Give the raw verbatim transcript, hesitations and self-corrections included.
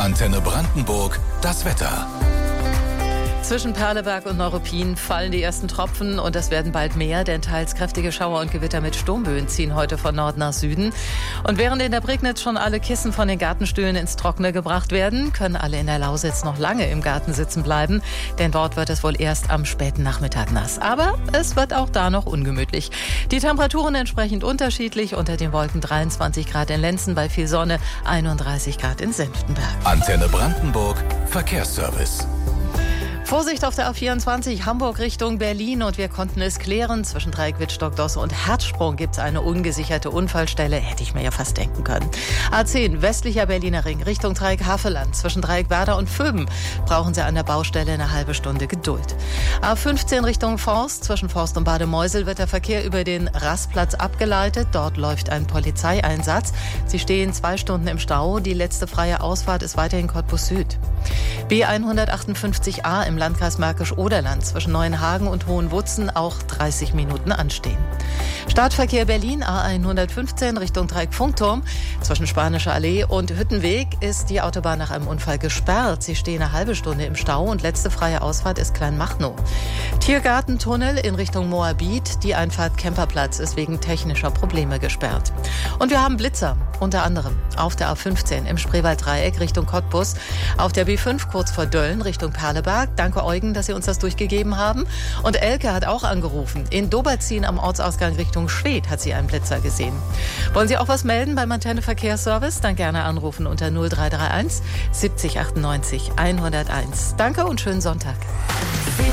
Antenne Brandenburg, das Wetter. Zwischen Perleberg und Neuruppin fallen die ersten Tropfen und es werden bald mehr, denn teils kräftige Schauer und Gewitter mit Sturmböen ziehen heute von Norden nach Süden. Und während in der Prignitz schon alle Kissen von den Gartenstühlen ins Trockene gebracht werden, können alle in der Lausitz noch lange im Garten sitzen bleiben, denn dort wird es wohl erst am späten Nachmittag nass. Aber es wird auch da noch ungemütlich. Die Temperaturen entsprechend unterschiedlich, unter den Wolken dreiundzwanzig Grad in Lenzen, bei viel Sonne einunddreißig Grad in Senftenberg. Antenne Brandenburg, Verkehrsservice. Vorsicht auf der A vierundzwanzig Hamburg Richtung Berlin und wir konnten es klären. Zwischen Dreieck Wittstock, Dosse und Herzsprung gibt es eine ungesicherte Unfallstelle. Hätte ich mir ja fast denken können. A zehn westlicher Berliner Ring Richtung Dreieck Havelland. Zwischen Dreieck Werder und Vöben brauchen Sie an der Baustelle eine halbe Stunde Geduld. A fünfzehn Richtung Forst. Zwischen Forst und Bademeusel wird der Verkehr über den Rastplatz abgeleitet. Dort läuft ein Polizeieinsatz. Sie stehen zwei Stunden im Stau. Die letzte freie Ausfahrt ist weiterhin Cottbus Süd. B hundertachtundfünfzig a im Landkreis Märkisch-Oderland zwischen Neuenhagen und Hohenwutzen auch dreißig Minuten anstehen. Startverkehr Berlin A hundertfünfzehn Richtung Dreieck Funkturm. Zwischen Spanischer Allee und Hüttenweg ist die Autobahn nach einem Unfall gesperrt. Sie stehen eine halbe Stunde im Stau und letzte freie Ausfahrt ist Kleinmachnow. Tiergartentunnel in Richtung Moabit. Die Einfahrt Kemperplatz ist wegen technischer Probleme gesperrt. Und wir haben Blitzer, unter anderem auf der A fünfzehn im Spreewalddreieck Richtung Cottbus, auf der B fünf kurz vor Dölln Richtung Perleberg. Danke Eugen, dass Sie uns das durchgegeben haben. Und Elke hat auch angerufen. In Doberzin am Ortsausgang Richtung Schwedt hat sie einen Blitzer gesehen. Wollen Sie auch was melden beim Antenne Verkehrsservice? Dann gerne anrufen unter null drei drei eins siebzig achtundneunzig hunderteins. Danke und schönen Sonntag.